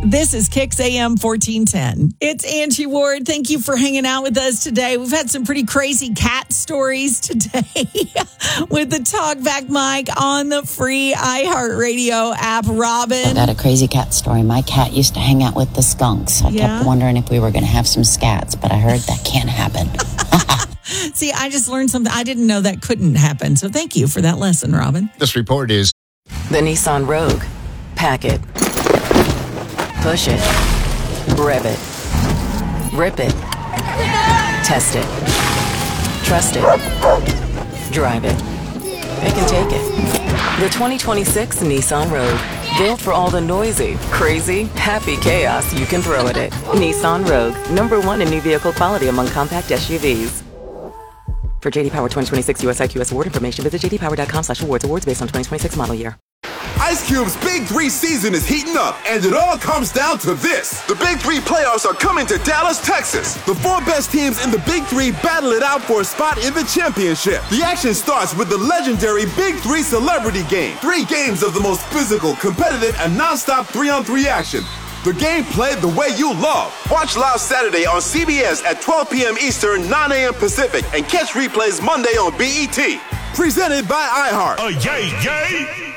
This is Kicks AM 1410. It's Angie Ward. Thank you for hanging out with us today. We've had some pretty crazy cat stories today with the Talkback mic on the free iHeartRadio app. Robin. I got a crazy cat story. My cat used to hang out with the skunks. I kept wondering if we were going to have some scats, but I heard that can't happen. See, I just learned something. I didn't know that couldn't happen. So thank you for that lesson, Robin. This report is the Nissan Rogue. Pack it. Push it. Rev it. Rip it. Test it. Trust it. Drive it. Pick and take it. The 2026 Nissan Rogue. Built for all the noisy, crazy, happy chaos you can throw at it. Nissan Rogue. #1 in new vehicle quality among compact SUVs. For JD Power 2026 US IQS award information, visit jdpower.com/awards. Awards based on 2026 model year. Ice Cube's Big 3 season is heating up, and it all comes down to this. The Big 3 playoffs are coming to Dallas, Texas. The 4 best teams in the Big 3 battle it out for a spot in the championship. The action starts with the legendary Big 3 Celebrity Game. 3 games of the most physical, competitive, and non-stop 3-on-3 action. The game played the way you love. Watch live Saturday on CBS at 12 p.m. Eastern, 9 a.m. Pacific, and catch replays Monday on BET. Presented by iHeart. Yay, yay!